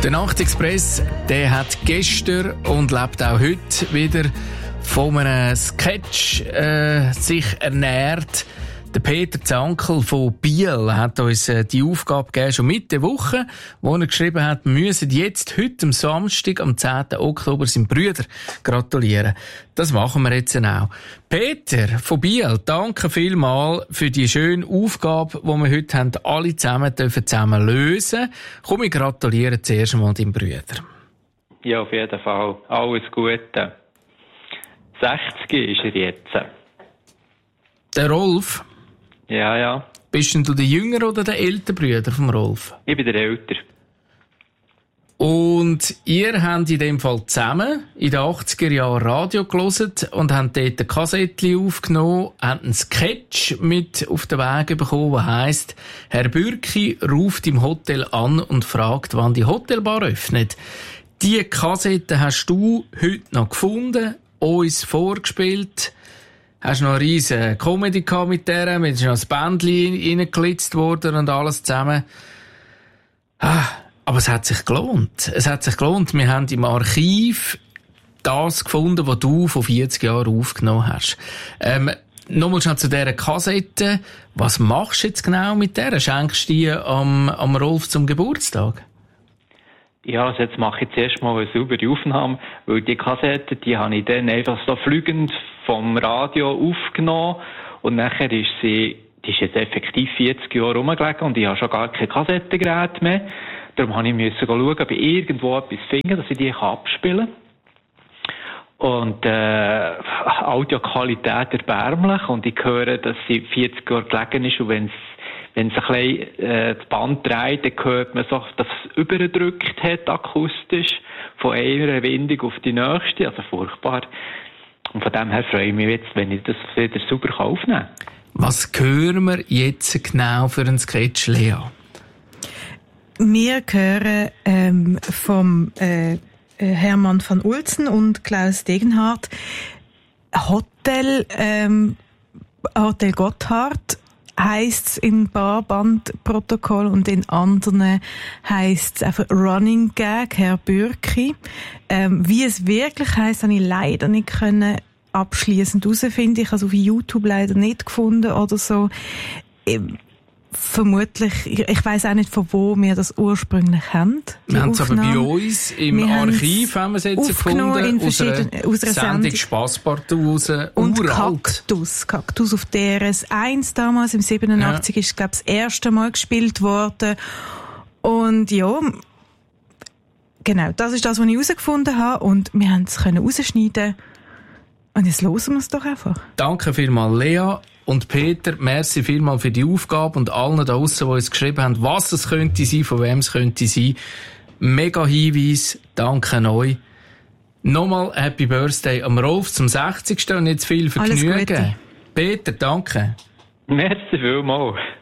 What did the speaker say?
Der Nachtexpress, der hat gestern und lebt auch heute wieder von einem Sketch sich ernährt. Der Peter Zankel von Biel hat uns die Aufgabe gegeben, schon Mitte Woche, wo er geschrieben hat, wir müssen jetzt heute am Samstag, am 10. Oktober, seinem Brüder gratulieren. Das machen wir jetzt auch. Peter von Biel, danke vielmals für die schöne Aufgabe, die wir heute haben, alle zusammen lösen. Komm, ich gratuliere zuerst einmal deinem Brüder. Ja, auf jeden Fall. Alles Gute. 60 ist er jetzt. Der Rolf? Ja. Bist denn du der jüngere oder der ältere Bruder vom Rolf? Ich bin der Ältere. Und ihr habt in dem Fall zusammen in den 80er Jahren Radio gehört und habt dort ein Kassettchen aufgenommen, habt einen Sketch mit auf den Weg bekommen, der heisst, Herr Bürki ruft im Hotel an und fragt, wann die Hotelbar öffnet. Diese Kassette hast du heute noch gefunden, uns vorgespielt. Hast noch eine riesen Comedy gehabt mit der, mit noch ein Bändchen reingeglitzt worden und alles zusammen. Aber es hat sich gelohnt. Wir haben im Archiv das gefunden, was du vor 40 Jahren aufgenommen hast. Nochmal schnell zu dieser Kassette. Was machst du jetzt genau mit der? Schenkst du die am Rolf zum Geburtstag? Ja, also jetzt mache ich zuerst mal eine saubere Aufnahme, weil die Kassette, die habe ich dann einfach so fliegend vom Radio aufgenommen und nachher ist die ist jetzt effektiv 40 Jahre rumgelegen und ich habe schon gar kein Kassettengerät mehr. Darum musste ich schauen, ob ich irgendwo etwas finde, dass ich die abspielen kann. Und Audioqualität erbärmlich und ich höre, dass sie 40 Jahre gelegen ist und wenn es ein bisschen das Band dreht, dann hört man so, dass es übergedrückt hat, akustisch, von einer Windung auf die nächste, also furchtbar. Und von dem her freue ich mich jetzt, wenn ich das wieder super aufnehmen kann. Was hören wir jetzt genau für einen Sketch, Lea? Wir hören vom Hermann van Ulzen und Klaus Degenhardt Hotel Gotthard heisst im Barbandprotokoll und in anderen heisst es einfach Running Gag, Herr Bürki. Wie es wirklich heisst, habe ich leider nicht können abschliessend herausfinden. Ich habe es auf YouTube leider nicht gefunden oder so. Vermutlich, ich weiss auch nicht, von wo wir das ursprünglich haben. Wir haben es aber bei uns im Archiv haben wir es jetzt gefunden, aus einer Sendung Spasspartout raus. Und Kaktus auf DRS1 damals, im 87 ist, glaube ich, das erste Mal gespielt worden. Und ja, genau, das ist das, was ich herausgefunden habe. Und wir haben es rausschneiden. Und jetzt hören wir es doch einfach. Danke vielmals, Lea. Und Peter, merci vielmals für die Aufgabe und allen da draussen, die uns geschrieben haben, was es könnte sein, von wem es könnte sein. Mega Hinweis, danke euch. Nochmal Happy Birthday am Rolf zum 60. und jetzt viel Vergnügen. Alles Gute. Peter, danke. Merci vielmals.